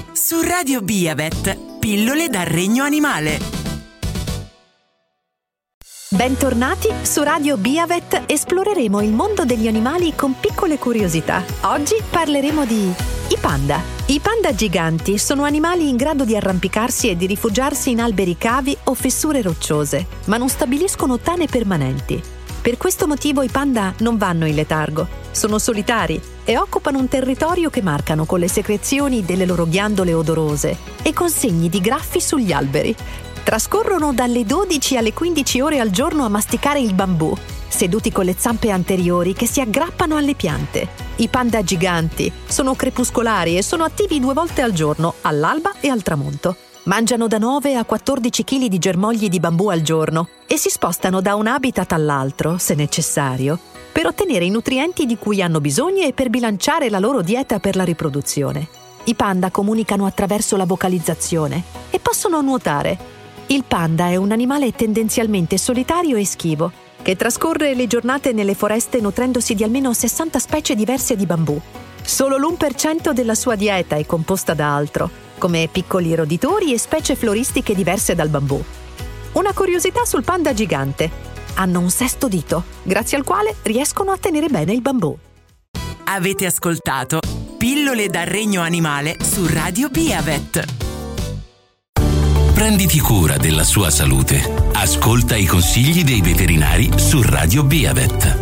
Su Radio Biavet, pillole dal regno animale. Bentornati su Radio Biavet, esploreremo il mondo degli animali con piccole curiosità. Oggi parleremo di i panda. I panda giganti sono animali in grado di arrampicarsi e di rifugiarsi in alberi cavi o fessure rocciose, ma non stabiliscono tane permanenti. Per questo motivo i panda non vanno in letargo, sono solitari e occupano un territorio che marcano con le secrezioni delle loro ghiandole odorose e con segni di graffi sugli alberi. Trascorrono dalle 12 alle 15 ore al giorno a masticare il bambù, seduti con le zampe anteriori che si aggrappano alle piante. I panda giganti sono crepuscolari e sono attivi 2 volte al giorno, all'alba e al tramonto. Mangiano da 9 a 14 kg di germogli di bambù al giorno e si spostano da un habitat all'altro, se necessario, per ottenere i nutrienti di cui hanno bisogno e per bilanciare la loro dieta per la riproduzione. I panda comunicano attraverso la vocalizzazione e possono nuotare. Il panda è un animale tendenzialmente solitario e schivo, che trascorre le giornate nelle foreste nutrendosi di almeno 60 specie diverse di bambù. Solo l'1% della sua dieta è composta da altro, come piccoli roditori e specie floristiche diverse dal bambù. Una curiosità sul panda gigante: hanno un 6° dito, grazie al quale riescono a tenere bene il bambù. Avete ascoltato Pillole dal regno animale su Radio Biavet. Prenditi cura della sua salute. Ascolta i consigli dei veterinari su Radio Biavet.